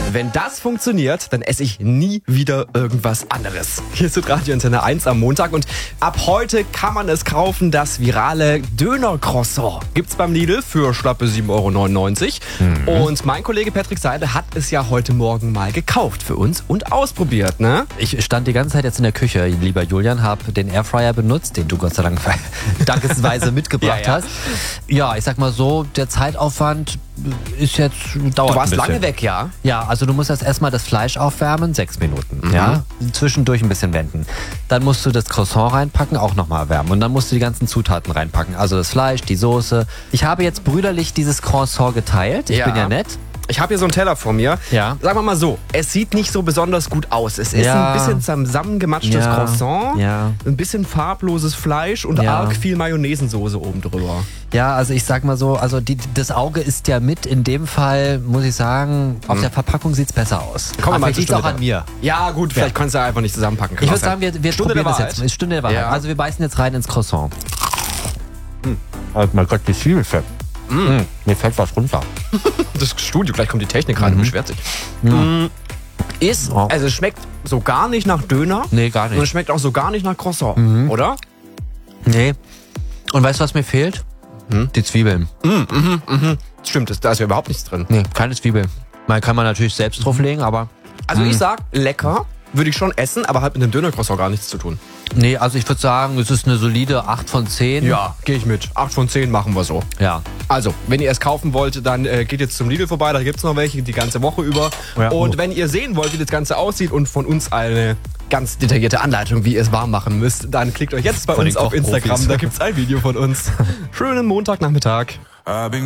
Wenn das funktioniert, dann esse ich nie wieder irgendwas anderes. Hier ist Radio Antenne 1 am Montag und ab heute kann man es kaufen, das virale Döner-Croissant. Gibt's beim Lidl für schlappe 7,99 €. Und mein Kollege Patrick Seidel hat es ja heute Morgen mal gekauft für uns und ausprobiert, ne? Ich stand die ganze Zeit jetzt in der Küche, lieber Julian, habe den Airfryer benutzt, den du Gott sei Dank dankensweise mitgebracht hast. Ja, ich sag mal so, der Zeitaufwand ist jetzt dauert. Du warst ein bisschen lange weg, ja? Ja, also du musst erstmal das Fleisch aufwärmen, 6 Minuten. Ja? Zwischendurch ein bisschen wenden. Dann musst du das Croissant reinpacken, auch nochmal erwärmen. Und dann musst du die ganzen Zutaten reinpacken. Also das Fleisch, die Soße. Ich habe jetzt brüderlich dieses Croissant geteilt. Ich bin ja nett. Ich habe hier so einen Teller vor mir. Ja. Sagen wir mal so, es sieht nicht so besonders gut aus. Es ist ein bisschen zusammengematschtes Croissant, ein bisschen farbloses Fleisch und arg viel Mayonnaisensoße oben drüber. Ja, also ich sag mal so, also das Auge ist ja mit. In dem Fall muss ich sagen, auf der Verpackung sieht's besser aus. Aber vielleicht liegt's auch an mir. Ja gut, vielleicht kannst du einfach nicht zusammenpacken. Ich würde sagen, wir probieren das jetzt. Stunde der Wahrheit. Ja. Also wir beißen jetzt rein ins Croissant. Oh mein Gott, wie viel fett. Mir fällt was runter. Das Studio, gleich kommt die Technik rein und beschwert sich. Also es schmeckt so gar nicht nach Döner. Nee, gar Und nicht. es schmeckt auch so gar nicht nach Croissant, oder? Nee. Und weißt du, was mir fehlt? Die Zwiebeln. Stimmt, da ist ja überhaupt nichts drin. Nee, keine Zwiebel. Man kann natürlich selbst drauflegen, aber... Also ich sag, lecker, würde ich schon essen, aber hat mit dem Döner-Croissant gar nichts zu tun. Nee, also ich würde sagen, es ist eine solide 8 von 10. Ja, gehe ich mit. 8 von 10 machen wir so. Ja. Also, wenn ihr es kaufen wollt, dann geht jetzt zum Lidl vorbei, da gibt es noch welche die ganze Woche über. Ja. Und wenn ihr sehen wollt, wie das Ganze aussieht und von uns eine ganz detaillierte Anleitung, wie ihr es warm machen müsst, dann klickt euch jetzt bei uns auf Instagram, da gibt es ein Video von uns. Schönen Montagnachmittag.